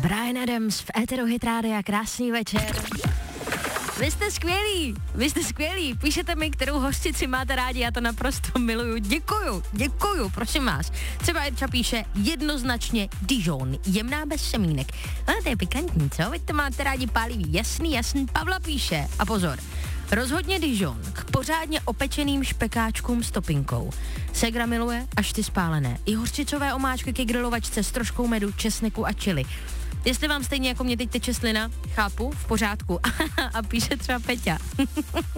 Bryan Adams v éteru Hit Rádia, krásný večer. Vy jste skvělí, píšete mi, kterou hořčici máte rádi, já to naprosto miluju, děkuju, prosím vás. Třeba Irča píše jednoznačně Dijon, jemná bez semínek. No to je pikantní, co? Vy to máte rádi pálivý, jasný, Pavla píše, a pozor, rozhodně Dijon k pořádně opečeným špekáčkům s topinkou. Segra miluje až ty spálené. I hořčicové omáčky ke grilovačce s troškou medu, česneku a chili. Jestli vám stejně jako mě teď teče slina, chápu, v pořádku. A píše třeba Peťa.